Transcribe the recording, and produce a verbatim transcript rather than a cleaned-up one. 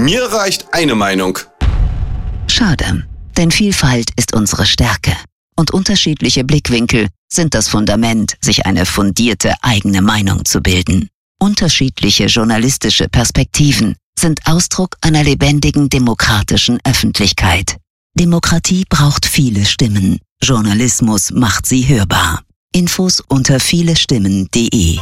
Mir reicht eine Meinung. Schade, denn Vielfalt ist unsere Stärke. Und unterschiedliche Blickwinkel sind das Fundament, sich eine fundierte eigene Meinung zu bilden. Unterschiedliche journalistische Perspektiven sind Ausdruck einer lebendigen demokratischen Öffentlichkeit. Demokratie braucht viele Stimmen. Journalismus macht sie hörbar. Infos unter vielestimmen punkt de